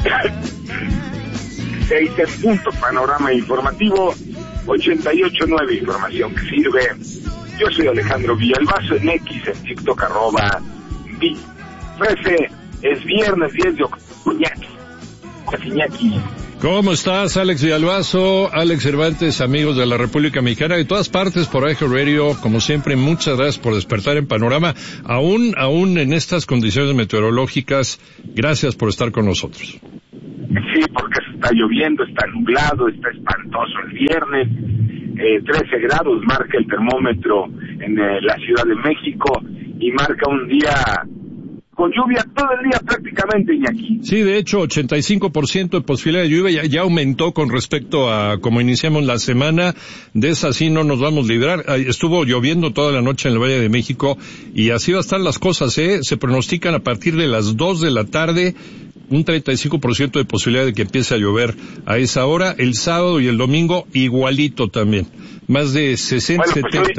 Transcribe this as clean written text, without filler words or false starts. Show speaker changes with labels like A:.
A: 6 en punto, panorama informativo 88.9, información que sirve. Yo soy Alejandro Villalbazo en X, en TikTok, @13. Es viernes 10 de octubre. Iñaki.
B: ¿Cómo estás, Alex Villalbazo, Alex Cervantes, amigos de la República Mexicana, de todas partes por iHeartRadio? Como siempre, muchas gracias por despertar en Panorama, aún en estas condiciones meteorológicas. Gracias por estar con nosotros.
A: Sí, porque está lloviendo, está nublado, está espantoso el viernes. 13 grados marca el termómetro en la Ciudad de México y marca un día con lluvia todo el día prácticamente, Iñaki.
B: Sí, de hecho, 85% de posibilidad de lluvia ya aumentó con respecto a como iniciamos la semana. De esa sí no nos vamos a librar. Estuvo lloviendo toda la noche en el Valle de México y así va a estar las cosas, Se pronostican a partir de las 2 de la tarde un 35% de posibilidad de que empiece a llover a esa hora. El sábado y el domingo igualito también. Más de 60,
A: bueno,
B: 70.